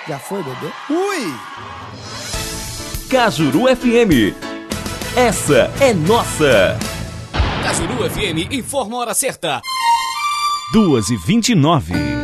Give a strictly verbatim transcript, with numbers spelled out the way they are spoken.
Já foi, bebê? Ui! Cajuru F M. Essa é nossa. Cajuru F M informa a hora certa. duas e vinte e nove.